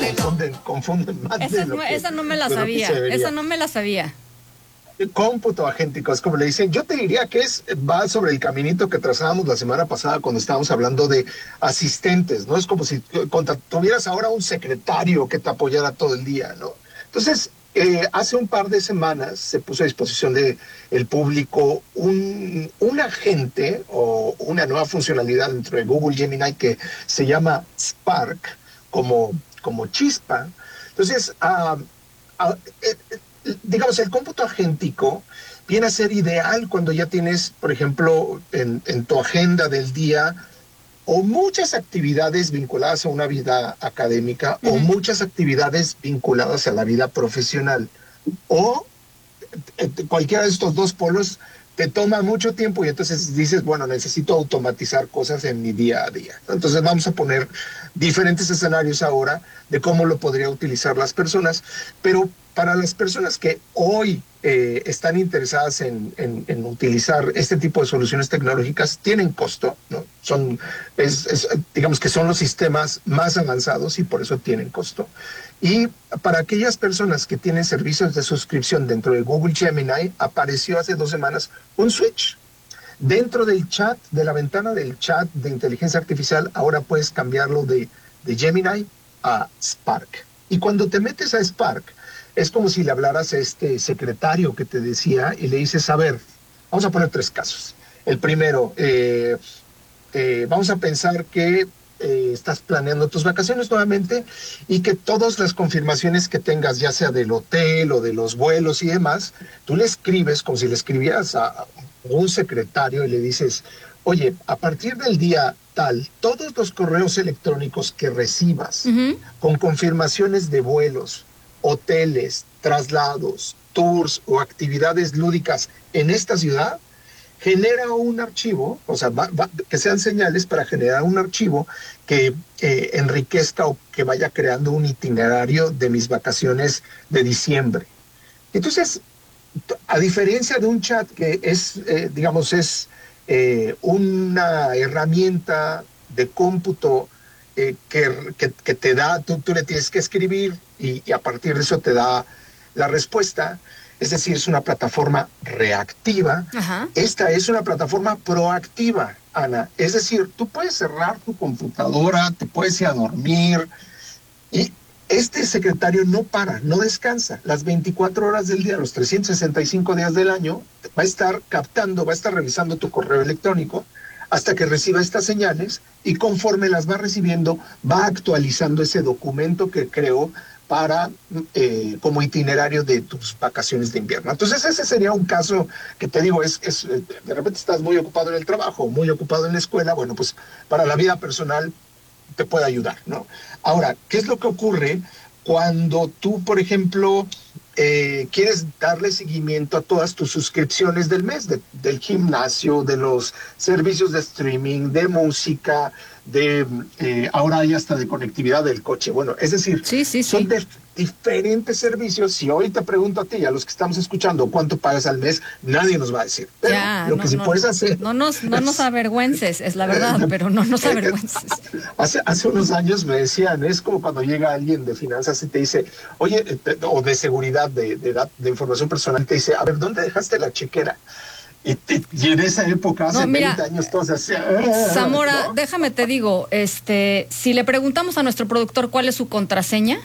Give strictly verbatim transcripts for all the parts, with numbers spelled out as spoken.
confunden, confunden más Esa de lo no, que, esa no me la de lo que sabía, se debería. esa no me la sabía. Cómputo agéntico, es como le dicen. Yo te diría que es va sobre el caminito que trazábamos la semana pasada cuando estábamos hablando de asistentes, ¿no? Es como si contra, tuvieras ahora un secretario que te apoyara todo el día, ¿no? Entonces, eh, hace un par de semanas se puso a disposición de el público un, un agente o una nueva funcionalidad dentro de Google Gemini que se llama Spark, como, como chispa. Entonces, uh, uh, eh, digamos, el cómputo agéntico viene a ser ideal cuando ya tienes, por ejemplo, en, en tu agenda del día o muchas actividades vinculadas a una vida académica uh-huh. o muchas actividades vinculadas a la vida profesional o eh, cualquiera de estos dos polos te toma mucho tiempo y entonces dices, bueno, necesito automatizar cosas en mi día a día. Entonces vamos a poner diferentes escenarios ahora de cómo lo podría utilizar las personas, pero para las personas que hoy eh, están interesadas en, en, en utilizar este tipo de soluciones tecnológicas, tienen costo, ¿no? Son, es, es, digamos que son los sistemas más avanzados y por eso tienen costo. Y para aquellas personas que tienen servicios de suscripción dentro de Google Gemini, apareció hace dos semanas un switch. Dentro del chat, de la ventana del chat de inteligencia artificial, ahora puedes cambiarlo de, de Gemini a Spark. Y cuando te metes a Spark, es como si le hablaras a este secretario que te decía y le dices, a ver, vamos a poner tres casos. El primero, eh, eh, vamos a pensar que eh, estás planeando tus vacaciones nuevamente y que todas las confirmaciones que tengas, ya sea del hotel o de los vuelos y demás, tú le escribes como si le escribieras a, a un secretario y le dices, oye, a partir del día tal, todos los correos electrónicos que recibas uh-huh. con confirmaciones de vuelos, hoteles, traslados, tours o actividades lúdicas en esta ciudad, genera un archivo, o sea, va, va, que sean señales para generar un archivo que eh, enriquezca o que vaya creando un itinerario de mis vacaciones de diciembre. Entonces, a diferencia de un chat que es, eh, digamos, es eh, una herramienta de cómputo eh, que, que, que te da, tú, tú le tienes que escribir y, y a partir de eso te da la respuesta. Es decir, es una plataforma reactiva. Ajá. Esta es una plataforma proactiva, Ana. Es decir, tú puedes cerrar tu computadora, te puedes ir a dormir y este secretario no para, no descansa. Las veinticuatro horas del día, los trescientos sesenta y cinco días del año, va a estar captando, va a estar revisando tu correo electrónico hasta que reciba estas señales y conforme las va recibiendo, va actualizando ese documento que creó para eh, como itinerario de tus vacaciones de invierno. Entonces ese sería un caso que te digo, es, es de repente estás muy ocupado en el trabajo, muy ocupado en la escuela, bueno, pues para la vida personal te puede ayudar, ¿no? Ahora, ¿qué es lo que ocurre cuando tú, por ejemplo, eh, quieres darle seguimiento a todas tus suscripciones del mes, de, del gimnasio, de los servicios de streaming, de música, de eh, ahora hay hasta de conectividad del coche? Bueno, es decir, sí, sí, son sí. de diferentes servicios. Si hoy te pregunto a ti y a los que estamos escuchando cuánto pagas al mes, nadie nos va a decir. Pero ya, lo no, que sí no, puedes hacer... No nos, no nos avergüences, es la verdad, pero no nos avergüences. Hace, hace unos años me decían, es como cuando llega alguien de finanzas y te dice, oye, te, o de seguridad, de, de, de información personal, te dice, a ver, ¿dónde dejaste la chequera? Y, y en esa época, hace no, mira, veinte años, todos hacían... Zamora, ¿no? déjame te digo, este, si le preguntamos a nuestro productor cuál es su contraseña,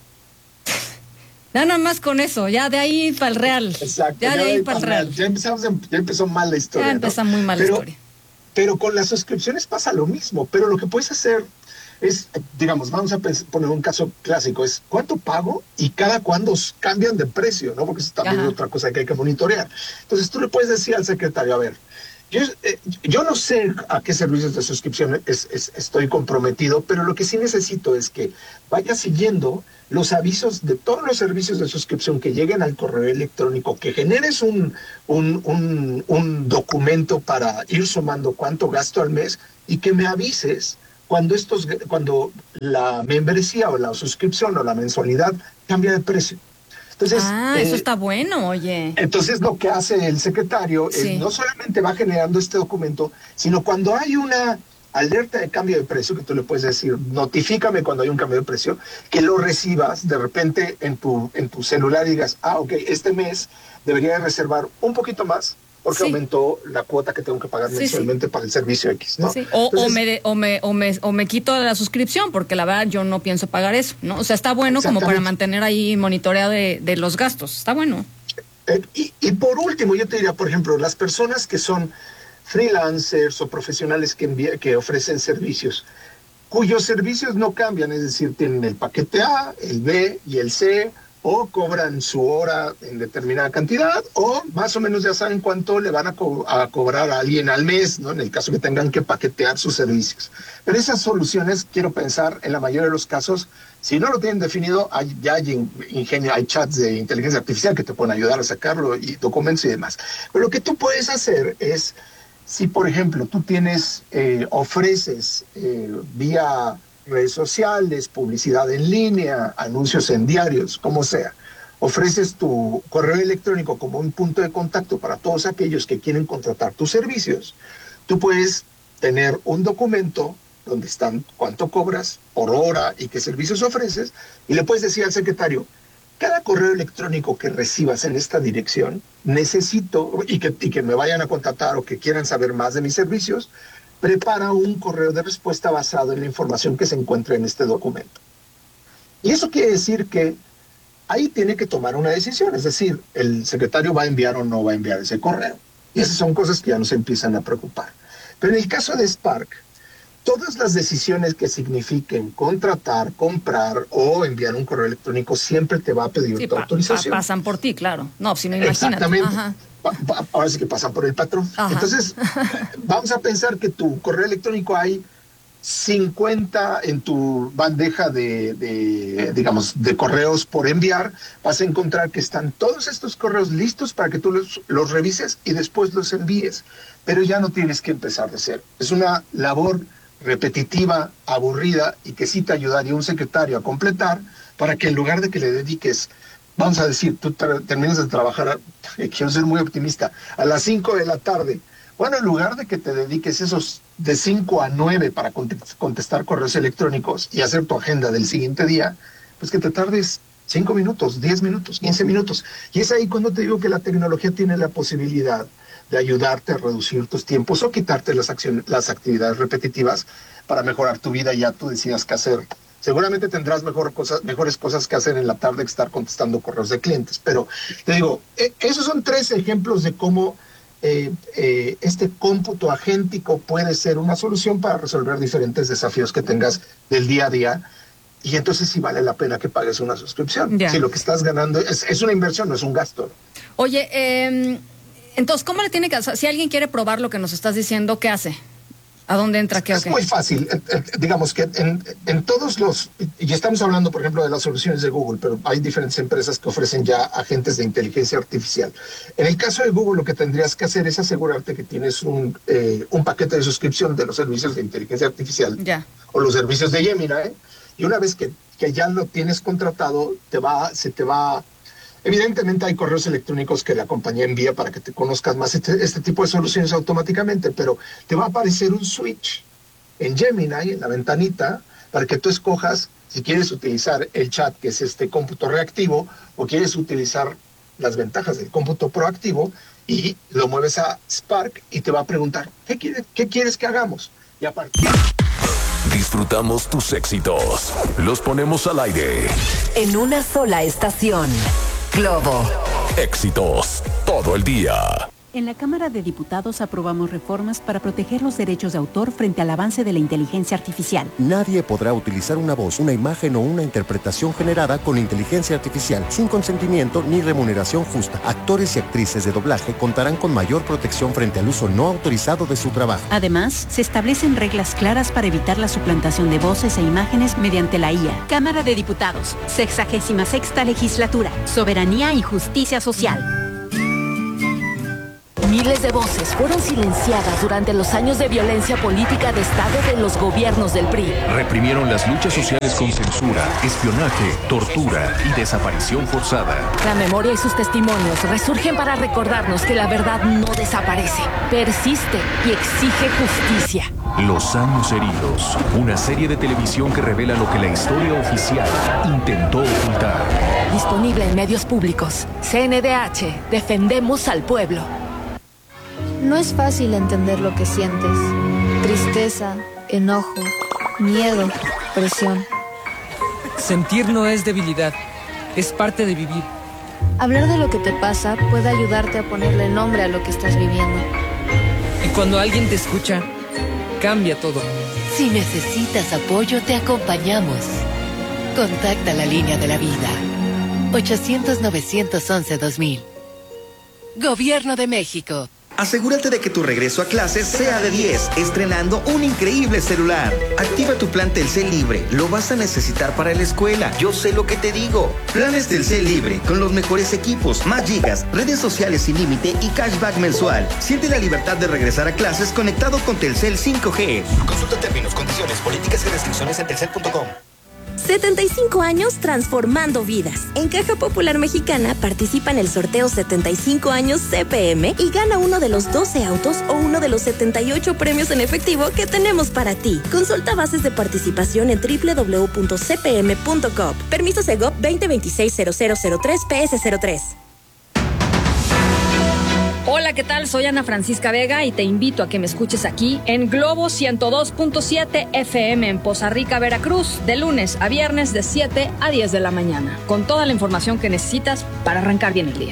nada más con eso, ya de ahí para el real. Exacto. Ya, ya de ahí para el real. Ya, empezamos, ya empezó mal la historia. Ya empezó ¿no? muy mal la pero, historia. Pero con las suscripciones pasa lo mismo, pero lo que puedes hacer es, digamos, vamos a poner un caso clásico, es cuánto pago y cada cuándo cambian de precio, ¿no? Porque eso también Ajá. es otra cosa que hay que monitorear. Entonces tú le puedes decir al secretario, a ver, yo, eh, yo no sé a qué servicios de suscripción es, es, estoy comprometido, pero lo que sí necesito es que vaya siguiendo los avisos de todos los servicios de suscripción que lleguen al correo electrónico, que generes un, un, un, un documento para ir sumando cuánto gasto al mes y que me avises cuando, estos, cuando la membresía o la suscripción o la mensualidad cambia de precio. Entonces, ah, eh, eso está bueno, oye. Entonces lo que hace el secretario sí. es no solamente va generando este documento, sino cuando hay una alerta de cambio de precio, que tú le puedes decir, notifícame cuando hay un cambio de precio, que lo recibas de repente en tu, en tu celular y digas, ah, ok, este mes debería de reservar un poquito más porque sí. aumentó la cuota que tengo que pagar sí, mensualmente sí. para el servicio X, ¿no? Sí. O, Entonces, o, me de, o, me, o, me, o me quito la suscripción, porque la verdad yo no pienso pagar eso, ¿no? O sea, está bueno como para mantener ahí monitoreado de, de los gastos, está bueno. Eh, y, y por último, yo te diría, por ejemplo, las personas que son freelancers o profesionales que, envía, que ofrecen servicios, cuyos servicios no cambian, es decir, tienen el paquete A, el B y el C, o cobran su hora en determinada cantidad, o más o menos ya saben cuánto le van a, co a cobrar a alguien al mes, ¿no? En el caso que tengan que paquetear sus servicios. Pero esas soluciones, quiero pensar, en la mayoría de los casos, si no lo tienen definido, hay, ya hay ingenio, hay chats de inteligencia artificial que te pueden ayudar a sacarlo, y documentos y demás. Pero lo que tú puedes hacer es, si por ejemplo tú tienes, eh, ofreces eh, vía redes sociales, publicidad en línea, anuncios en diarios, como sea, ofreces tu correo electrónico como un punto de contacto para todos aquellos que quieren contratar tus servicios, tú puedes tener un documento donde están cuánto cobras por hora y qué servicios ofreces, y le puedes decir al secretario, cada correo electrónico que recibas en esta dirección, necesito, y que, y que me vayan a contratar o que quieran saber más de mis servicios, prepara un correo de respuesta basado en la información que se encuentra en este documento. Y eso quiere decir que ahí tiene que tomar una decisión, es decir, el secretario va a enviar o no va a enviar ese correo. Y esas son cosas que ya nos empiezan a preocupar. Pero en el caso de Spark, todas las decisiones que signifiquen contratar, comprar o enviar un correo electrónico siempre te va a pedir sí, tu pa autorización. Pa pasan por ti, claro. No, si no, imagínate. Exactamente. Ajá. Ahora sí que pasan por el patrón. Ajá. Entonces, vamos a pensar que tu correo electrónico hay cincuenta en tu bandeja de, de, digamos, de correos por enviar. Vas a encontrar que están todos estos correos listos para que tú los, los revises y después los envíes. Pero ya no tienes que empezar de cero. Es una labor repetitiva, aburrida y que sí te ayudaría un secretario a completar para que en lugar de que le dediques, vamos a decir, tú terminas de trabajar, quiero ser muy optimista, a las cinco de la tarde. Bueno, en lugar de que te dediques esos de cinco a nueve para contestar correos electrónicos y hacer tu agenda del siguiente día, pues que te tardes cinco minutos, diez minutos, quince minutos. Y es ahí cuando te digo que la tecnología tiene la posibilidad de ayudarte a reducir tus tiempos o quitarte las, acciones, las actividades repetitivas para mejorar tu vida y ya tú decidas qué hacer. Seguramente tendrás mejor cosas, mejores cosas que hacer en la tarde que estar contestando correos de clientes. Pero te digo, eh, esos son tres ejemplos de cómo eh, eh, este cómputo agéntico puede ser una solución para resolver diferentes desafíos que tengas del día a día. Y entonces sí vale la pena que pagues una suscripción. Ya. Si lo que estás ganando es, es una inversión, no es un gasto. Oye, eh, entonces, ¿cómo le tiene que hacer? Si alguien quiere probar lo que nos estás diciendo, ¿qué hace? ¿A dónde entra? ¿Qué, es okay? muy fácil. Eh, eh, digamos que en, en todos los... Y estamos hablando, por ejemplo, de las soluciones de Google, pero hay diferentes empresas que ofrecen ya agentes de inteligencia artificial. En el caso de Google, lo que tendrías que hacer es asegurarte que tienes un, eh, un paquete de suscripción de los servicios de inteligencia artificial ya. o los servicios de Gemini, ¿eh? Y una vez que, que ya lo tienes contratado, te va, se te va... Evidentemente hay correos electrónicos que la compañía envía para que te conozcas más este, este tipo de soluciones automáticamente, pero te va a aparecer un switch en Gemini, en la ventanita, para que tú escojas si quieres utilizar el chat, que es este cómputo reactivo, o quieres utilizar las ventajas del cómputo proactivo, y lo mueves a Spark y te va a preguntar, ¿qué, quiere, qué quieres que hagamos? Y a partir... Disfrutamos tus éxitos, los ponemos al aire. En una sola estación. Globo. Éxitos todo el día. En la Cámara de Diputados aprobamos reformas para proteger los derechos de autor frente al avance de la inteligencia artificial. Nadie podrá utilizar una voz, una imagen o una interpretación generada con inteligencia artificial sin consentimiento ni remuneración justa. Actores y actrices de doblaje contarán con mayor protección frente al uso no autorizado de su trabajo. Además, se establecen reglas claras para evitar la suplantación de voces e imágenes mediante la I A. Cámara de Diputados, sexagésima sexta legislatura, soberanía y justicia social. Miles de voces fueron silenciadas durante los años de violencia política de Estado de los gobiernos del P R I. Reprimieron las luchas sociales con censura, espionaje, tortura y desaparición forzada. La memoria y sus testimonios resurgen para recordarnos que la verdad no desaparece, persiste y exige justicia. Los años heridos, una serie de televisión que revela lo que la historia oficial intentó ocultar. Disponible en medios públicos. C N D H, defendemos al pueblo. No es fácil entender lo que sientes. Tristeza, enojo, miedo, presión. Sentir no es debilidad, es parte de vivir. Hablar de lo que te pasa puede ayudarte a ponerle nombre a lo que estás viviendo. Y cuando alguien te escucha, cambia todo. Si necesitas apoyo, te acompañamos. Contacta la línea de la vida. ochocientos, novecientos once, dos mil. Gobierno de México. Asegúrate de que tu regreso a clases sea de diez, estrenando un increíble celular. Activa tu plan Telcel Libre, lo vas a necesitar para la escuela. Yo sé lo que te digo. Planes Telcel Libre, con los mejores equipos, más gigas, redes sociales sin límite y cashback mensual. Siente la libertad de regresar a clases conectado con Telcel cinco G. Consulta términos, condiciones, políticas y restricciones en telcel punto com. setenta y cinco años transformando vidas. En Caja Popular Mexicana participa en el sorteo setenta y cinco años C P M y gana uno de los doce autos o uno de los setenta y ocho premios en efectivo que tenemos para ti. Consulta bases de participación en doble u doble u doble u punto c p m punto com. Permiso Segov veinte veintiséis cero cero cero tres P S cero tres. Hola, ¿qué tal? Soy Ana Francisca Vega y te invito a que me escuches aquí en Globo ciento dos punto siete F M en Poza Rica, Veracruz, de lunes a viernes de siete a diez de la mañana, con toda la información que necesitas para arrancar bien el día.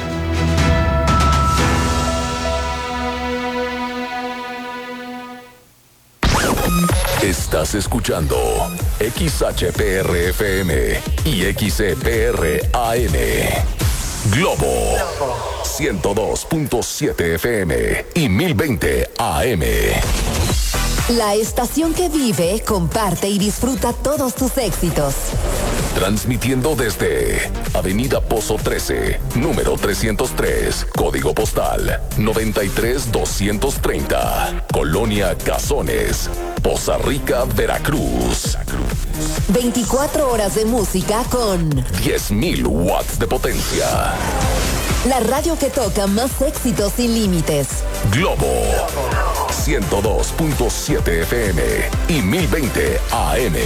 Estás escuchando X H P R F M y X E P R A M. Globo ciento dos punto siete F M y mil veinte A M. La estación que vive, comparte y disfruta todos tus éxitos. Transmitiendo desde Avenida Pozo trece, número trescientos tres, código postal noventa y tres doscientos treinta, Colonia Cazones, Poza Rica, Veracruz. veinticuatro horas de música con diez mil watts de potencia. La radio que toca más éxitos sin límites. Globo ciento dos punto siete F M y mil veinte A M.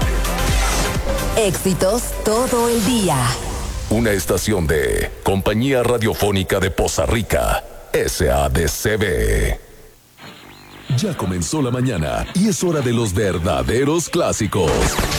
Éxitos todo el día. Una estación de Compañía Radiofónica de Poza Rica, S A D C B. Ya comenzó la mañana y es hora de los verdaderos clásicos.